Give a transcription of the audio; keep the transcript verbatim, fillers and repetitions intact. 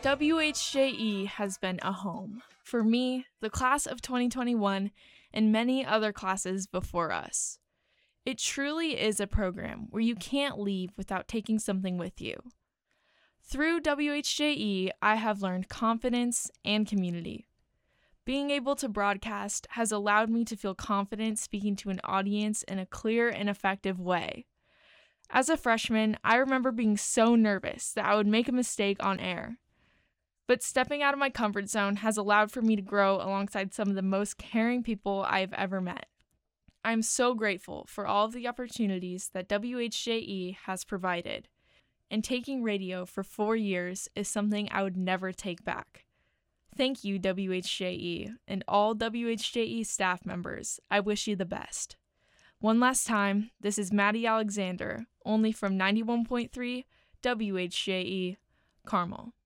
W H J E has been a home for me, the class of twenty twenty-one, and many other classes before us. It truly is a program where you can't leave without taking something with you. Through W H J E, I have learned confidence and community. Being able to broadcast has allowed me to feel confident speaking to an audience in a clear and effective way. As a freshman, I remember being so nervous that I would make a mistake on air. But stepping out of my comfort zone has allowed for me to grow alongside some of the most caring people I have ever met. I am so grateful for all of the opportunities that W H J E has provided, and taking radio for four years is something I would never take back. Thank you, W H J E, and all W H J E staff members. I wish you the best. One last time, this is Maddie Alexander, only from ninety-one point three W H J E, Carmel.